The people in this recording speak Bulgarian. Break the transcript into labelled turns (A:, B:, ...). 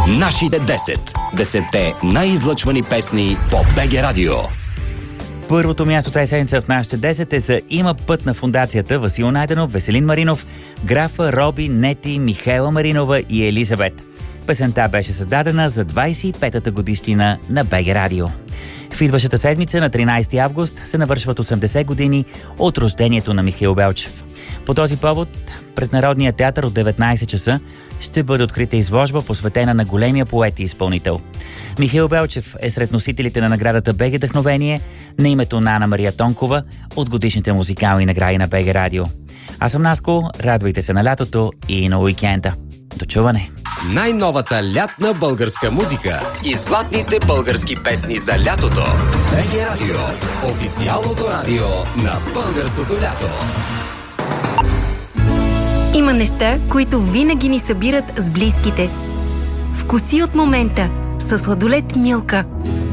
A: Нашите 10. 10-те най-излъчвани песни по БГ Радио.
B: Първото място тази седмица в нашите 10 е за "Има път" на фондацията Васил Найденов, Веселин Маринов, Графа, Роби, Нети, Михайла Маринова и Елизабет. Песента беше създадена за 25-та годишнина на БГ Радио. В идващата седмица на 13 август се навършват 80 години от рождението на Михаил Белчев. По този повод пред Народния театър от 19 часа ще бъде открита изложба, посветена на големия поет и изпълнител. Михаил Белчев е сред носителите на наградата БГ Вдъхновение на името на Ана Мария Тонкова от годишните музикални награди на БГ Радио. Аз съм Наско, радвайте се на лятото и на уикенда. До чуване!
A: Най-новата лятна българска музика и златните български песни за лятото. БГ Радио. Официалното радио на българското лято.
C: Има неща, които винаги ни събират с близките. Вкуси от момента със сладолед Милка.